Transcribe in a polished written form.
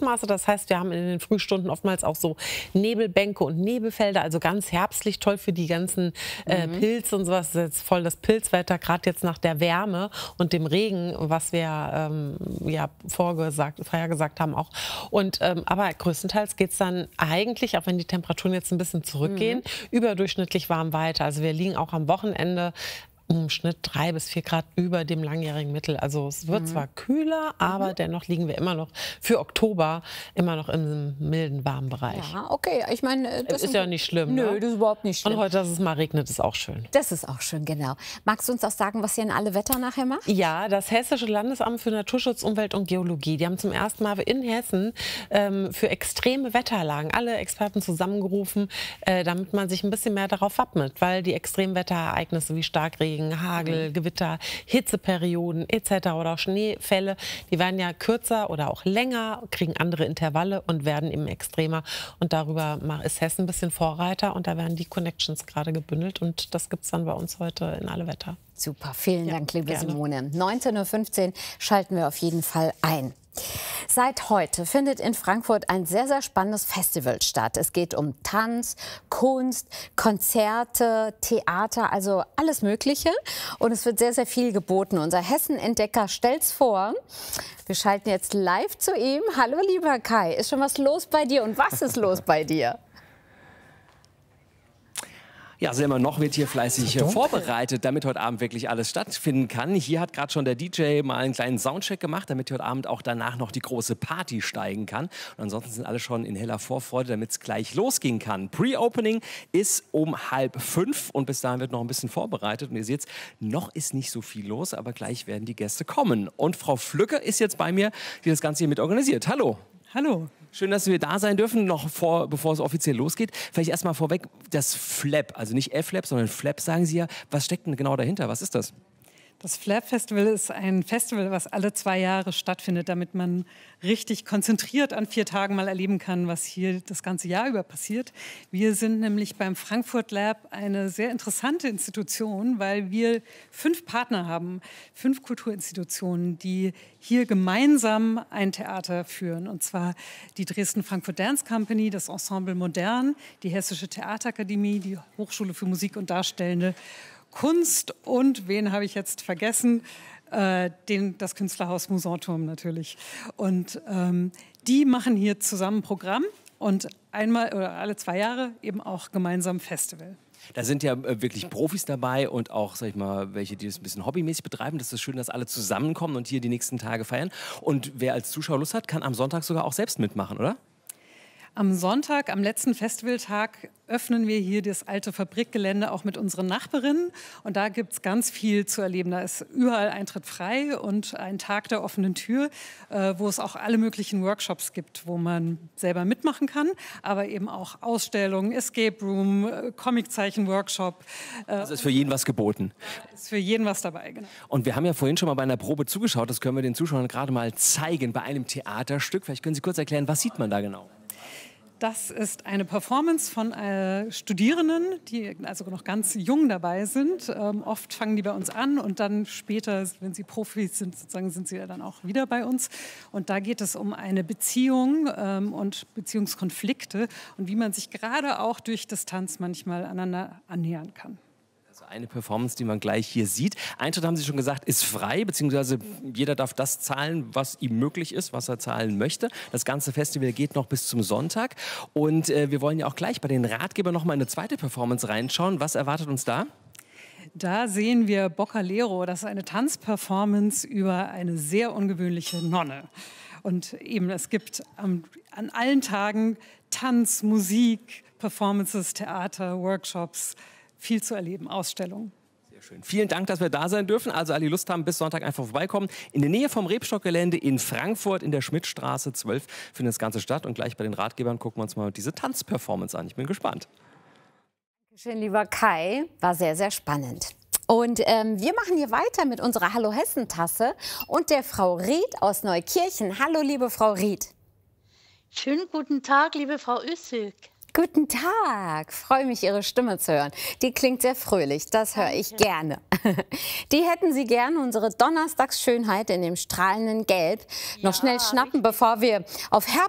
Luftmaße. Das heißt, wir haben in den Frühstunden oftmals auch so Nebelbänke und Nebelfelder, also ganz herbstlich, toll für die ganzen Pilze und sowas. Das ist jetzt voll das Pilzwetter, gerade jetzt nach der Wärme und dem Regen, was wir ja vorher gesagt haben auch. Und, aber größtenteils geht es dann eigentlich, auch wenn die Temperaturen jetzt ein bisschen zurückgehen, überdurchschnittlich warm weiter. Also wir liegen auch am Wochenende im Schnitt 3 bis 4 Grad über dem langjährigen Mittel. Also es wird zwar kühler, aber dennoch liegen wir immer noch für Oktober immer noch im milden, warmen Bereich. Ja, okay. Ich meine, das ist ja nicht schlimm. Nö, ne? das ist überhaupt nicht schlimm. Und heute, dass es mal regnet, ist auch schön. Das ist auch schön, genau. Magst du uns auch sagen, was ihr in Alle Wetter nachher macht? Ja, das Hessische Landesamt für Naturschutz, Umwelt und Geologie, die haben zum ersten Mal in Hessen für extreme Wetterlagen alle Experten zusammengerufen, damit man sich ein bisschen mehr darauf wappnet, weil die Extremwetterereignisse wie Starkregen, Hagel, Gewitter, Hitzeperioden etc. oder auch Schneefälle, die werden ja kürzer oder auch länger, kriegen andere Intervalle und werden eben extremer. Und darüber ist Hessen ein bisschen Vorreiter und da werden die Connections gerade gebündelt und das gibt es dann bei uns heute in Alle Wetter. Super, vielen Dank, liebe gerne. Simone. 19:15 Uhr schalten wir auf jeden Fall ein. Seit heute findet in Frankfurt ein sehr, sehr spannendes Festival statt. Es geht um Tanz, Kunst, Konzerte, Theater, also alles Mögliche. Und es wird sehr, sehr viel geboten. Unser Hessen-Entdecker stellt's vor. Wir schalten jetzt live zu ihm. Hallo, lieber Kai. Ist schon was los bei dir? Und was ist los bei dir? Ja, Selma, noch wird hier fleißig vorbereitet, damit heute Abend wirklich alles stattfinden kann. Hier hat gerade schon der DJ mal einen kleinen Soundcheck gemacht, damit heute Abend auch danach noch die große Party steigen kann. Und ansonsten sind alle schon in heller Vorfreude, damit es gleich losgehen kann. Pre-Opening ist um 4:30 und bis dahin wird noch ein bisschen vorbereitet. Und ihr seht, noch ist nicht so viel los, aber gleich werden die Gäste kommen. Und Frau Flücke ist jetzt bei mir, die das Ganze hier mit organisiert. Hallo. Hallo. Schön, dass wir da sein dürfen, noch bevor es offiziell losgeht. Vielleicht erstmal vorweg, das Flap, also nicht F-Lab, sondern Flap, sagen Sie ja. Was steckt denn genau dahinter? Was ist das? Das Flap Festival ist ein Festival, was alle 2 Jahre stattfindet, damit man richtig konzentriert an 4 Tagen mal erleben kann, was hier das ganze Jahr über passiert. Wir sind nämlich beim Frankfurt Lab eine sehr interessante Institution, weil wir 5 Partner haben, 5 Kulturinstitutionen, die hier gemeinsam ein Theater führen. Und zwar die Dresden Frankfurt Dance Company, das Ensemble Modern, die Hessische Theaterakademie, die Hochschule für Musik und Darstellende Kunst und, wen habe ich jetzt vergessen, das Künstlerhaus Musanturm natürlich. Und die machen hier zusammen ein Programm und einmal oder alle 2 Jahre eben auch gemeinsam Festival. Da sind ja wirklich Profis dabei und auch, sag ich mal, welche, die das ein bisschen hobbymäßig betreiben. Das ist schön, dass alle zusammenkommen und hier die nächsten Tage feiern. Und wer als Zuschauer Lust hat, kann am Sonntag sogar auch selbst mitmachen, oder? Am Sonntag, am letzten Festivaltag, öffnen wir hier das alte Fabrikgelände auch mit unseren Nachbarinnen. Und da gibt es ganz viel zu erleben. Da ist überall Eintritt frei und ein Tag der offenen Tür, wo es auch alle möglichen Workshops gibt, wo man selber mitmachen kann. Aber eben auch Ausstellungen, Escape Room, Comiczeichen-Workshop. Also ist für jeden was geboten. Ist für jeden was dabei, genau. Und wir haben ja vorhin schon mal bei einer Probe zugeschaut. Das können wir den Zuschauern gerade mal zeigen bei einem Theaterstück. Vielleicht können Sie kurz erklären, was sieht man da genau? Das ist eine Performance von Studierenden, die also noch ganz jung dabei sind. Oft fangen die bei uns an und dann später, wenn sie Profis sind, sozusagen, sind sie ja dann auch wieder bei uns. Und da geht es um eine Beziehung und Beziehungskonflikte und wie man sich gerade auch durch Distanz manchmal aneinander annähern kann. Eine Performance, die man gleich hier sieht. Eintritt, haben Sie schon gesagt, ist frei, beziehungsweise jeder darf das zahlen, was ihm möglich ist, was er zahlen möchte. Das ganze Festival geht noch bis zum Sonntag. Und wir wollen ja auch gleich bei den Ratgebern noch mal eine zweite Performance reinschauen. Was erwartet uns da? Da sehen wir Boccalero. Das ist eine Tanzperformance über eine sehr ungewöhnliche Nonne. Und eben, es gibt an allen Tagen Tanz, Musik, Performances, Theater, Workshops, viel zu erleben, Ausstellungen. Sehr schön. Vielen Dank, dass wir da sein dürfen. Also alle, die Lust haben, bis Sonntag einfach vorbeikommen. In der Nähe vom Rebstockgelände in Frankfurt in der Schmidtstraße 12 findet das Ganze statt. Und gleich bei den Ratgebern gucken wir uns mal diese Tanzperformance an. Ich bin gespannt. Dankeschön, lieber Kai. War sehr, sehr spannend. Und wir machen hier weiter mit unserer Hallo Hessen-Tasse und der Frau Ried aus Neukirchen. Hallo, liebe Frau Ried. Schönen guten Tag, liebe Frau Össig. Guten Tag, freue mich, Ihre Stimme zu hören. Die klingt sehr fröhlich, das höre ich gerne. Die hätten Sie gerne, unsere Donnerstagsschönheit in dem strahlenden Gelb. Noch schnell schnappen, bevor wir auf Herbst